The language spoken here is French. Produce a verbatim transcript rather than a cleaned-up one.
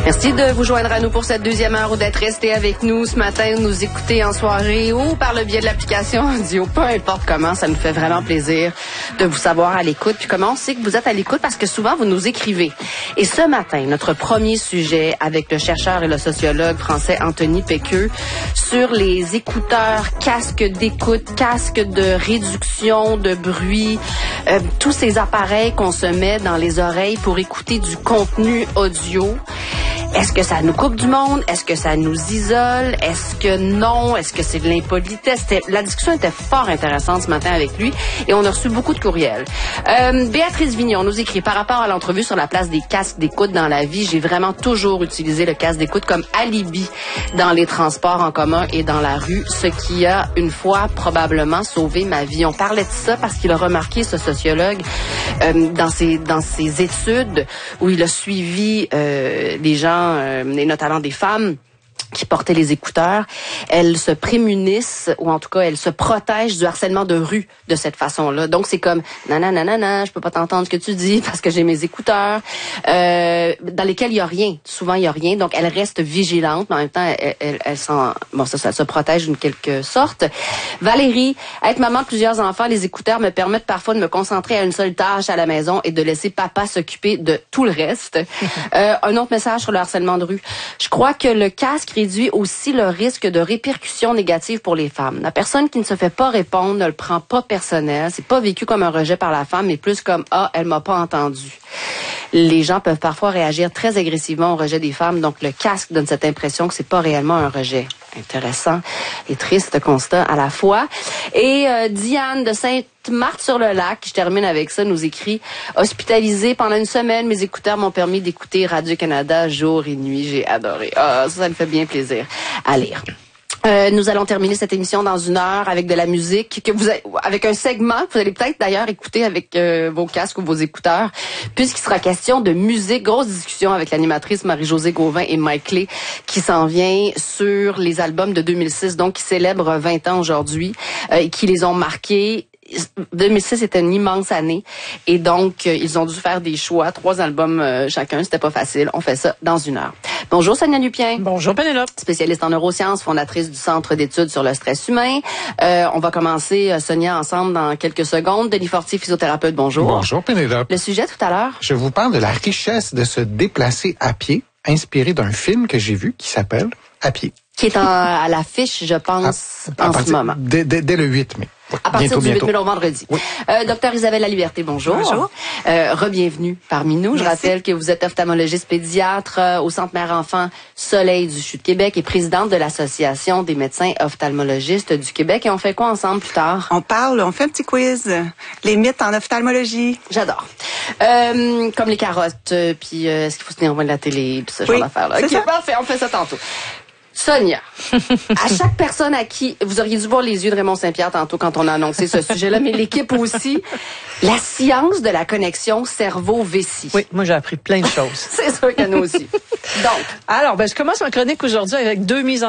Merci de vous joindre à nous pour cette deuxième heure ou d'être resté avec nous ce matin, nous écouter en soirée ou par le biais de l'application audio, peu importe comment, ça nous fait vraiment plaisir de vous savoir à l'écoute. Puis comment on sait que vous êtes à l'écoute? Parce que souvent, vous nous écrivez. Et ce matin, notre premier sujet avec le chercheur et le sociologue français Anthony Pequeux sur les écouteurs, casques d'écoute, casques de réduction de bruit, euh, tous ces appareils qu'on se met dans les oreilles pour écouter du contenu audio. Est-ce que ça nous coupe du monde? Est-ce que ça nous isole? Est-ce que non? Est-ce que c'est de l'impolitesse? La discussion était fort intéressante ce matin avec lui et on a reçu beaucoup de courriels. Euh, Béatrice Vignon nous écrit, par rapport à l'entrevue sur la place des casques d'écoute dans la vie, j'ai vraiment toujours utilisé le casque d'écoute comme alibi dans les transports en commun et dans la rue, ce qui a une fois probablement sauvé ma vie. On parlait de ça parce qu'il a remarqué, ce sociologue, euh, dans ses, dans ses études où il a suivi euh, des gens Euh, et notamment des femmes qui portaient les écouteurs, elles se prémunissent, ou en tout cas, elles se protègent du harcèlement de rue de cette façon-là. Donc, c'est comme, nanana, nanana, je peux pas t'entendre ce que tu dis parce que j'ai mes écouteurs, euh, dans lesquels il y a rien. Souvent, il y a rien. Donc, elles restent vigilantes, mais en même temps, elles, elles, elles sont, bon, ça, ça se protège d'une quelque sorte. Valérie, être maman de plusieurs enfants, les écouteurs me permettent parfois de me concentrer à une seule tâche à la maison et de laisser papa s'occuper de tout le reste. euh, un autre message sur le harcèlement de rue. Je crois que le casque réduit aussi le risque de répercussions négatives pour les femmes. La personne qui ne se fait pas répondre ne le prend pas personnel. C'est pas vécu comme un rejet par la femme, mais plus comme « Ah, elle m'a pas entendu ». Les gens peuvent parfois réagir très agressivement au rejet des femmes, donc le casque donne cette impression que c'est pas réellement un rejet. Intéressant et triste constat à la fois. Et euh, Diane de Sainte-Marthe-sur-le-Lac, je termine avec ça, nous écrit « Hospitalisée pendant une semaine, mes écouteurs m'ont permis d'écouter Radio-Canada jour et nuit. J'ai adoré. Ah, ça, ça me fait bien plaisir à lire. » Euh, nous allons terminer cette émission dans une heure avec de la musique, que vous avez, avec un segment que vous allez peut-être d'ailleurs écouter avec euh, vos casques ou vos écouteurs, puisqu'il sera question de musique. Grosse discussion avec l'animatrice Marie-Josée Gauvin et Mike Clay qui s'en vient sur les albums de deux mille six, donc qui célèbrent vingt ans aujourd'hui euh, et qui les ont marqués. deux mille six était une immense année et donc euh, ils ont dû faire des choix, trois albums euh, chacun, c'était pas facile. On fait ça dans une heure. Bonjour Sonia Lupien. Bonjour Pénélope. Spécialiste en neurosciences, fondatrice du Centre d'études sur le stress humain. Euh, on va commencer euh, Sonia ensemble dans quelques secondes. Denis Fortier, physiothérapeute, bonjour. Bonjour Pénélope. Le sujet tout à l'heure? Je vous parle de la richesse de se déplacer à pied, inspiré d'un film que j'ai vu qui s'appelle À pied. Qui est en, à l'affiche, je pense, à, à en partir, ce moment. Dès, dès, dès le huit mai. Oui, à partir bientôt, du bientôt. huit mai au vendredi. Oui. Euh, docteur Isabelle Laliberté, bonjour. Bonjour. Euh, re-bienvenue parmi nous. Merci. Je rappelle que vous êtes ophtalmologiste pédiatre euh, au Centre Mère-Enfant Soleil du C H U de Québec et présidente de l'Association des médecins ophtalmologistes du Québec. Et on fait quoi ensemble plus tard? On parle, on fait un petit quiz. Les mythes en ophtalmologie. J'adore. Euh, comme les carottes, euh, puis euh, est-ce qu'il faut se tenir loin de la télé, puis ce genre Oui, d'affaires-là. c'est OK, ça. parfait, on fait ça tantôt. Sonia, à chaque personne à qui, vous auriez dû voir les yeux de Raymond Saint-Pierre tantôt quand on a annoncé ce sujet-là, mais l'équipe aussi, la science de la connexion cerveau-vessie. Oui, moi j'ai appris plein de choses. C'est sûr que nous aussi. Donc, Alors, ben je commence ma chronique aujourd'hui avec deux mises en